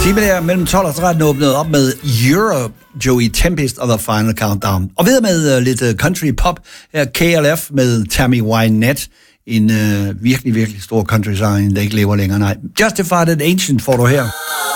Time der mellem 12 og 13 åbnede op med Europe, Joey Tempest og The Final Countdown. Og videre med lidt country pop, her KLF med Tammy Wynette. En virkelig, virkelig stor country-sang, der ikke lever længere, nej. Justified and Ancient får du her.